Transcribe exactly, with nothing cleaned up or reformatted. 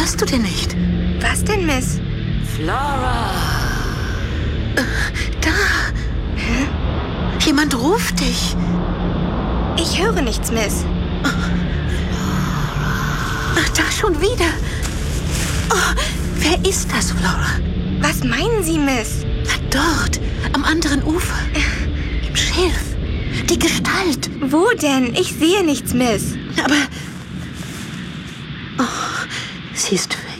hörst du denn nicht? Was denn, Miss? Flora! Äh, da! Hä? Jemand ruft dich. Ich höre nichts, Miss. Ach, da schon wieder. Oh, wer ist das, Flora? Was meinen Sie, Miss? Dort, am anderen Ufer. Im Schilf. Die Gestalt. Wo denn? Ich sehe nichts, Miss. Aber... Oh, sie ist weg.